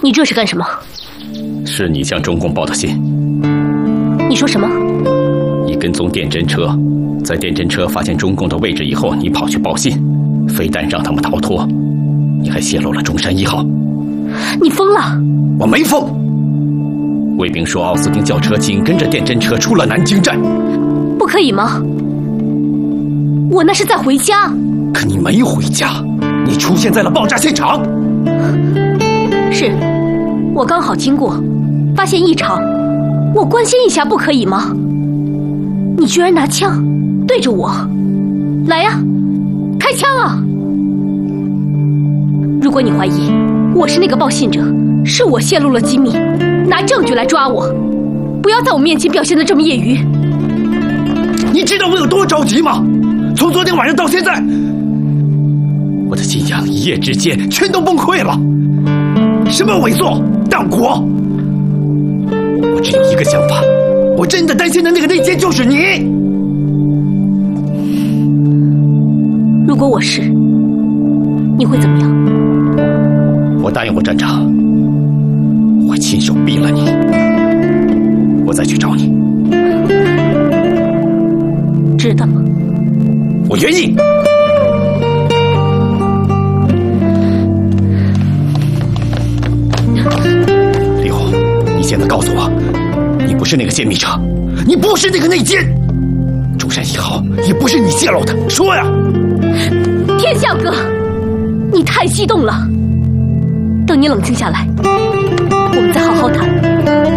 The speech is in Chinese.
你这是干什么？ 是你向中共报的信。 你说什么？ 你跟踪电侦车，在电侦车发现中共的位置以后，你跑去报信，非但让他们逃脱，你还泄露了中山1号。 你疯了！ 我没疯。卫兵说奥斯汀轿车紧跟着电侦车出了南京站。 不可以吗？我那是在回家。 可你没回家，你出现在了爆炸现场。 是，我刚好经过，发现异常，我关心一下不可以吗？你居然拿枪对着我，来呀，开枪啊！如果你怀疑我是那个报信者，是我泄露了机密，拿证据来抓我，不要在我面前表现得这么业余。 你知道我有多着急吗？从昨天晚上到现在，我的信仰一夜之间全都崩溃了。什么伪作党国？我只有一个想法，我真的担心的那个内奸就是你。 如果我是，你会怎么样？ 我答应过站长，我会亲手毙了你，我再去找你。 值得吗？ 我愿意。李红，你现在告诉我，你不是那个泄密者，你不是那个内奸，中山1号也不是你泄露的，说呀！ 天象哥，你太激动了，等你冷静下来，我们再好好谈。